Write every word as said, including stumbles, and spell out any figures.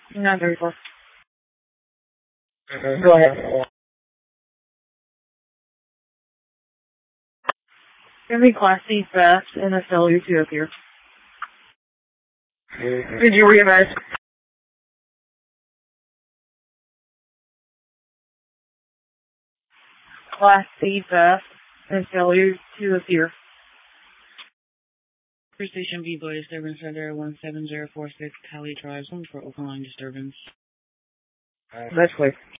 nine thirty-four. Mm-hmm. Go ahead. Give me Class C fast and a failure to appear. Mm-hmm. Did you realize? Class C fast and failure to appear. Station V Boy disturbance Center one seven zero four six Cali Drive, zone for open line disturbance. That's clear.